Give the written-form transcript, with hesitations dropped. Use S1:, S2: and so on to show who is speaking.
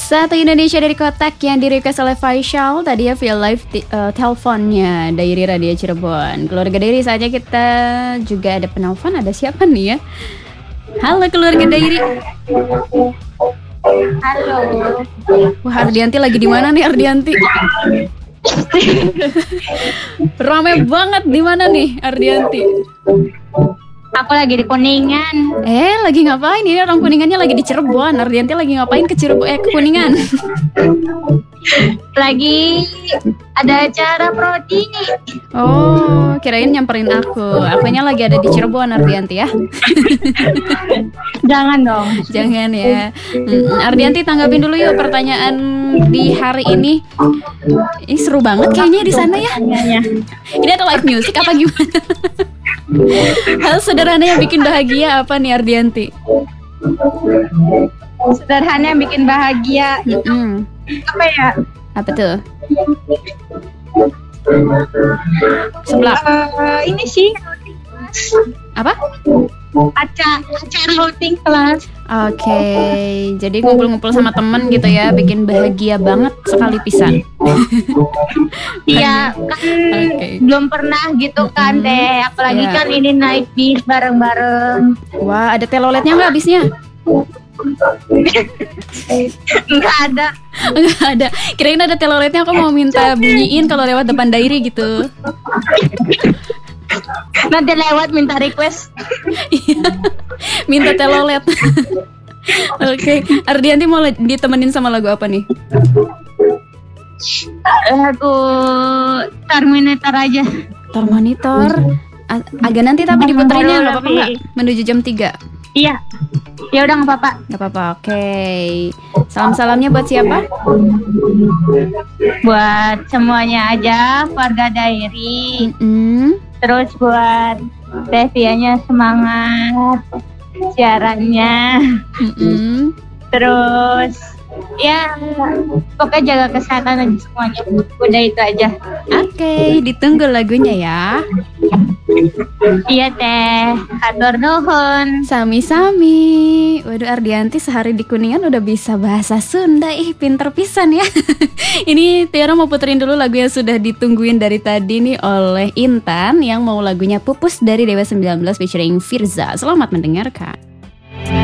S1: Satu Indonesia dari Kotak yang di-request oleh Faisal tadi ya via live teleponnya Dairi Radio Cirebon. Keluarga Dairi, saatnya kita juga ada penelpon. Ada siapa nih ya? Halo keluarga Dairi.
S2: Halo.
S1: Wah, Ardianti lagi di mana nih Ardianti? Rame banget, di mana nih Ardianti?
S2: Aku lagi di Kuningan.
S1: Lagi ngapain? Ini orang Kuningannya lagi di Cirebon. Ardianti lagi ngapain ke Cirebon? Ke Kuningan?
S2: Lagi ada acara prodi.
S1: Oh, kirain nyamperin aku. Akunya lagi ada di Cirebon Ardianti ya.
S2: Jangan dong.
S1: Jangan ya. Ardianti tanggapin dulu yuk pertanyaan di hari ini. Ini seru banget kayaknya di sana ya. Ini ada live music apa gimana? Hal sederhana yang bikin bahagia apa nih Ardianti?
S2: Sederhana yang bikin bahagia itu apa ya?
S1: Apa tuh? Sebelah.
S2: Ini sih
S1: Apa?
S2: acara routing kelas.
S1: Oke, jadi ngumpul-ngumpul sama temen gitu ya, bikin bahagia banget sekali pisan.
S2: Iya kan,
S1: Oke.
S2: belum pernah gitu kan deh. Apalagi
S1: Iya.
S2: kan ini naik bis bareng-bareng.
S1: Wah, ada teloletnya nggak bisnya?
S2: Nggak ada.
S1: Nggak ada. Kirain ada teloletnya, aku mau minta bunyiin kalau lewat depan Dairi gitu.
S2: Nanti lewat minta request.
S1: Minta telolet. Oke, Ardianti mau ditemenin sama lagu apa nih?
S2: Lagu Terminator aja.
S1: Termonitor. Agak nanti tapi diputerinnya nggak apa-apa nggak? Menuju jam 3.
S2: Iya. Ya udah nggak apa-apa.
S1: Nggak apa-apa, oke. Salam-salamnya buat siapa?
S2: Buat semuanya aja, keluarga Dairi. Terus buat Devianya semangat siarannya. Terus ya pokoknya jaga kesehatan aja semuanya. Udah itu aja.
S1: Oke, ditunggu lagunya ya.
S2: Iya teh, hatur nuhun.
S1: Sami-sami. Waduh, Ardianti sehari di Kuningan udah bisa bahasa Sunda. Pinter pisan ya. Ini Tiara mau puterin dulu lagu yang sudah ditungguin dari tadi nih oleh Intan, yang mau lagunya Pupus dari Dewa 19 featuring Firza. Selamat mendengarkan.